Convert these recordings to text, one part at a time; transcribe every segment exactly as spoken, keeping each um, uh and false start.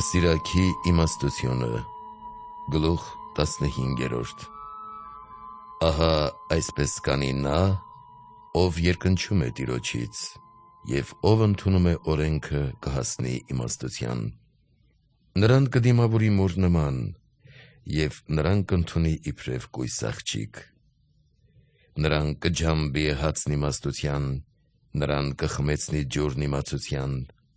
Սիրակի իմաստությունը գլուխ տասնհինգերորդ Ահա այսպես կանի նա, ով երկնչում է Տիրոջից, և ով ընդունում է օրենքը կհասնի իմաստության։ Նրան կդիմավորի մոր նման, և նրան կընդունի իբրև կույս աղջիկ։ Նրան կջամբի հացն իմաստության, նրան կխմեցնի ջուրն իմացության։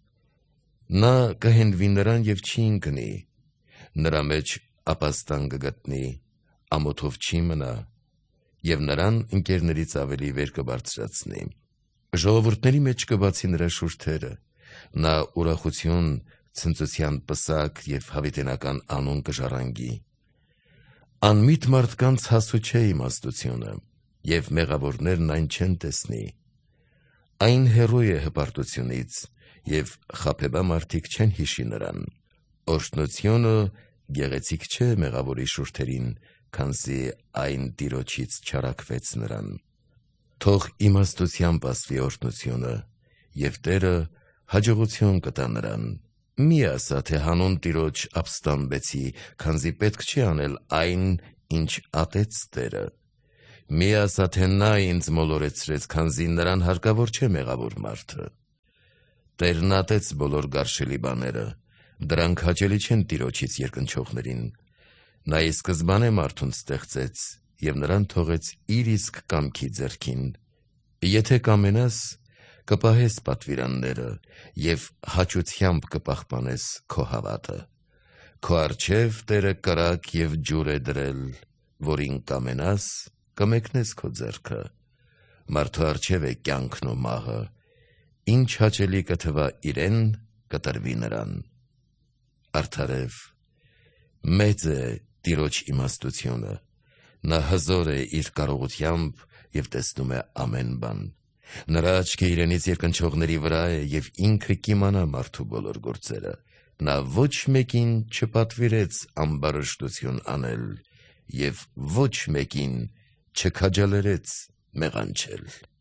Նա կհենվի նրան և չի ընկնի, նրա մեջ ապաստան կգտնի, ամոթով չի մնա, և նրան ընկերներից ավելի վեր կբարձրացնի։ Ժողովուրդների մեջ կբացի նրա շուրթերը, նա ուրախություն, ցնծության պսակ և հավիտենական անուն կժառանգի։ Անմիտ մարդկանց հասու չէ իմաստությունը, և մեղավորներն այն չեն տեսնի։ Այն հեռու է հպարտությունից, և խաբեբա մարդիկ չեն հիշի նրան։ Օրհնությունը գեղեցիկ չէ մեղավորի շուրթերին, քանզի այն Տիրոջից չարաքվեց նրան։ Թող իմաստությամբ ասվի օրհնությունը, և Տերը հաջողություն կտա նրան։ Մի ասա, թե հանուն Տիրոջ ապստամբեցի, քանզի պետք չի անել այն, ինչ ատեց Տերը։ Մի ասա, թե նա ինձ մոլորեցրեց, քանզի նրան հարկավոր չէ մեղավոր մարդը։ Տերն ատեց բոլոր գարշելի բաները, դրանք հաճելի չեն Տիրոջից երկնչողներին։ Նա ի սկզբանե մարդուն ստեղծեց և նրան թողեց իր իսկ կամքի ձեռքին։ Եթե կամենաս, կպահես պատվիրանները և հաճությամբ կպահպանես քո հավատը։ Քո առջև Տերը կրակ և ջուր է դրել, որին կամենաս, կմեկնես քո ձեռքը։ Մարդու առջև է կյանքն ու մահը, ինչ հաճելի կթվա իրեն, կտրվի նրան։ Արդարև, մեծ է Տիրոջ իմաստությունը, նա հզոր է իր կարողությամբ և տեսնում է ամեն բան։ Նրա աչքը իրենից երկնչողների վրա է, և ինքը կիմանա մարդու բոլոր գործերը։ Նա ոչ մեկին չպատվիրեց ամբարշտություն անել և ոչ մեկին չքաջալերեց մեղանչել։